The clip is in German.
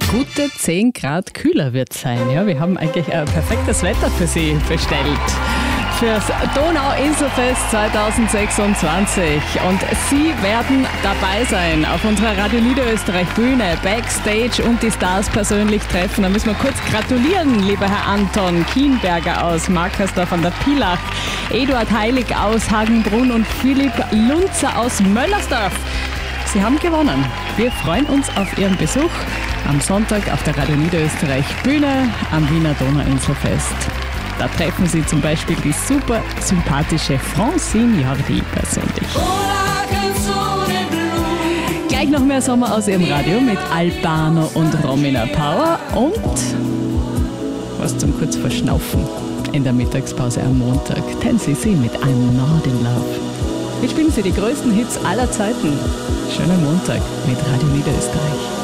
Gute 10 Grad kühler wird es sein. Ja, wir haben eigentlich ein perfektes Wetter für Sie bestellt. Fürs Donauinselfest 2026. Und Sie werden dabei sein auf unserer Radio Niederösterreich Bühne, Backstage und die Stars persönlich treffen. Da müssen wir kurz gratulieren, lieber Herr Anton Kienberger aus Markersdorf an der Pilach, Eduard Heilig aus Hagenbrunn und Philipp Lunzer aus Möllersdorf. Sie haben gewonnen. Wir freuen uns auf Ihren Besuch am Sonntag auf der Radio Niederösterreich Bühne am Wiener Donauinselfest. Da treffen Sie zum Beispiel die super sympathische Francine Jordi persönlich. Gleich noch mehr Sommer aus Ihrem Radio mit Albano und Romina Power und was zum kurz verschnaufen in der Mittagspause am Montag. 10cc mit I'm Not in Love. Jetzt spielen Sie die größten Hits aller Zeiten. Schönen Montag mit Radio Niederösterreich.